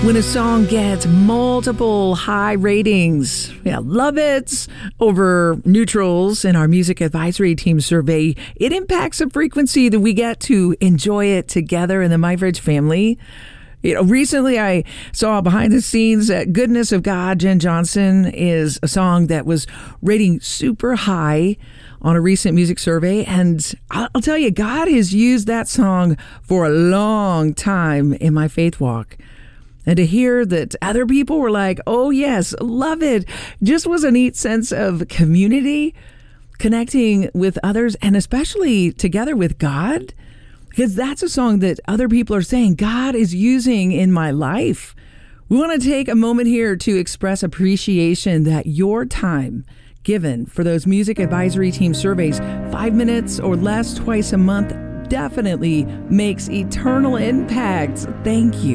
When a song gets multiple high ratings, love it, over neutrals in our music advisory team survey, it impacts the frequency that we get to enjoy it together in the MyVillage family. Recently I saw behind the scenes that Goodness of God, Jen Johnson, is a song that was rating super high on a recent music survey. And I'll tell you, God has used that song for a long time in my faith walk. And to hear that other people were like, oh, yes, love it, just was a neat sense of community, connecting with others, and especially together with God, because that's a song that other people are saying God is using in my life. We want to take a moment here to express appreciation that your time given for those music advisory team surveys, 5 minutes or less twice a month, definitely makes eternal impact. Thank you.